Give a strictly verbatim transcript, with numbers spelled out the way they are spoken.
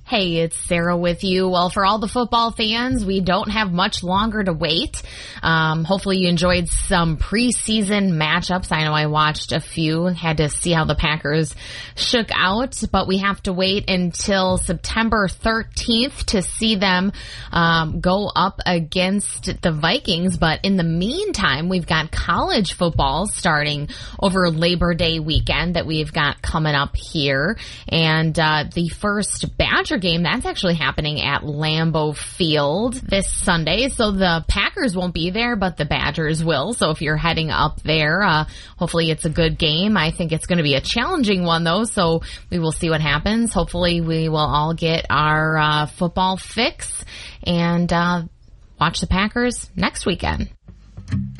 Hey, it's Sarah with you. Well, for all the football fans, we don't have much longer to wait. Um, hopefully you enjoyed some preseason matchups. I know I watched a few, had to see how the Packers shook out, but we have to wait until September thirteenth to see them um, go up against the Vikings. But in the meantime, we've got college football starting over Labor Day weekend that we've got coming up here. And uh, the first Badger game, that's actually happening at Lambeau Field this Sunday. So the Packers won't be there, but the Badgers will. So if you're heading up there, uh, hopefully it's a good game. I think it's going to be a challenging one, though, so we will see what happens. Hopefully we will all get our uh, football fix and uh, watch the Packers next weekend.